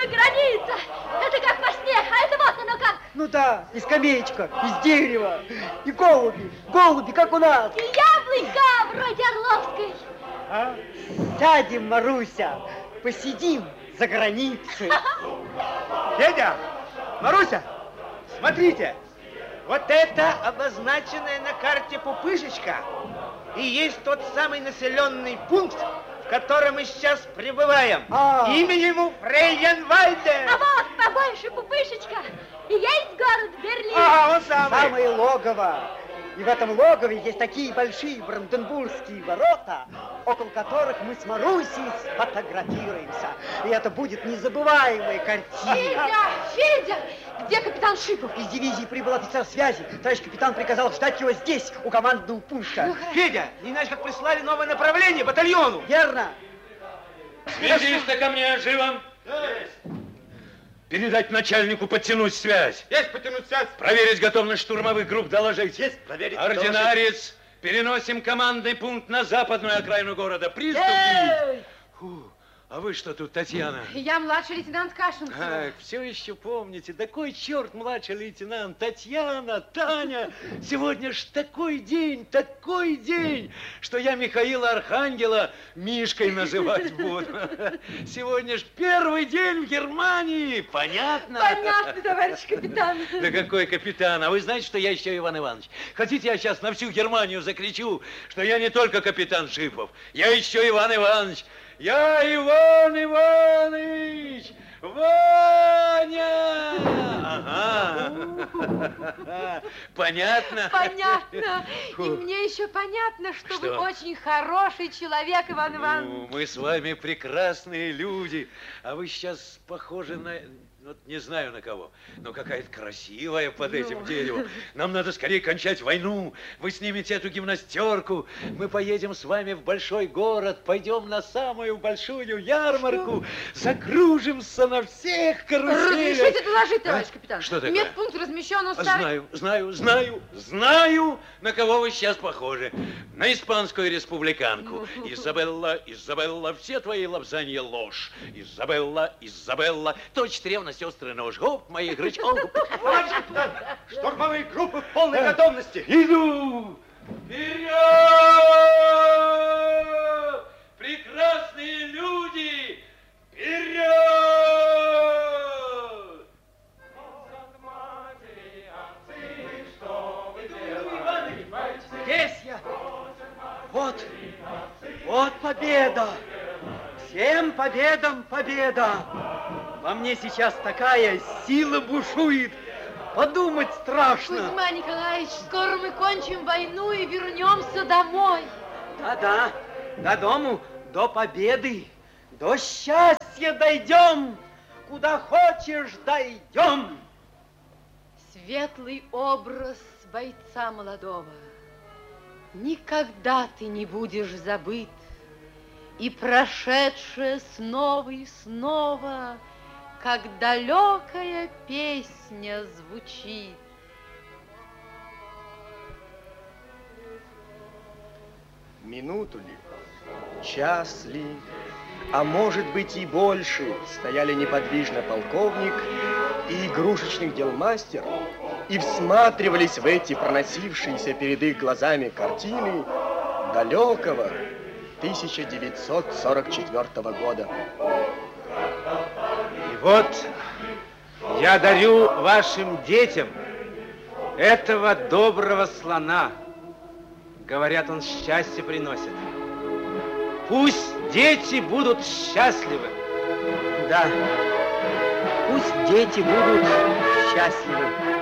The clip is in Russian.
За граница! Это как во сне, а это вот оно как. Ну да, и скамеечка, из дерева, и голуби, как у нас. И яблонька вроде Орловской. А? Сядем, Маруся, посидим за границей. Федя, Маруся, смотрите, вот это обозначенная на карте пупышечка и есть тот самый населенный пункт, в котором мы сейчас пребываем. Имя ему Фрейенвальде. А вот побольше пупышечка. И есть город Берлин. Он самый. Самое логово. И в этом логове есть такие большие бранденбургские ворота, около которых мы с Марусей сфотографируемся. И это будет незабываемая картина. Федя, где капитан Шипов? Из дивизии прибыл офицер связи. Товарищ капитан приказал ждать его здесь, у командного пункта. Федя, не иначе как прислали новое направление батальону. Верно. Связиста ко мне, живо. Передать начальнику подтянуть связь. Есть подтянуть связь. Проверить готовность штурмовых групп, доложить. Есть проверить. Ординарец, переносим командный пункт на западную окраину города. Приступить. А вы что тут, Татьяна? Я младший лейтенант Кашинцева. Ах, все еще помните, такой черт младший лейтенант, Татьяна, Таня. Сегодня ж такой день, что я Михаила Архангела Мишкой называть буду. Сегодня ж первый день в Германии, понятно? Понятно, товарищ капитан. Да какой капитан? А вы знаете, что я еще Иван Иванович? Хотите, я сейчас на всю Германию закричу, что я не только капитан Шипов, я еще Иван Иванович. Я Иван Иванович! Ваня! Ага. Понятно? Понятно. И мне еще понятно, что вы очень хороший человек, Иван Иванович. Мы с вами прекрасные люди, а вы сейчас похожи на... Вот не знаю на кого, но какая-то красивая под этим деревом. Нам надо скорее кончать войну. Вы снимете эту гимнастерку. Мы поедем с вами в большой город, пойдем на самую большую ярмарку, закружимся на всех каруселях. Разрешите доложить, товарищ капитан. Что такое? Медпункт размещен у старых... Знаю, на кого вы сейчас похожи. На испанскую республиканку. Изабелла, все твои лапзанья ложь. Изабелла, точно ревность, острый нож, гоп моих рычагов. Товарищ капитан, штурмовые группы в полной готовности. Иду! Вперед! Прекрасные люди! Вперед! Здесь я. Вот победа. Всем победам победа. Во мне сейчас такая сила бушует. Подумать страшно. Кузьма Николаевич, скоро мы кончим войну и вернемся домой. Да, до дому, до победы, до счастья дойдем. Куда хочешь, дойдем. Светлый образ бойца молодого. Никогда ты не будешь забыт. И прошедшее снова и снова, как далекая песня звучит. Минуту ли, час ли, а может быть и больше, стояли неподвижно полковник и игрушечный делмастер и всматривались в эти проносившиеся перед их глазами картины далекого 1944 года. И вот я дарю вашим детям этого доброго слона. Говорят, он счастье приносит. Пусть дети будут счастливы. Да, пусть дети будут счастливы.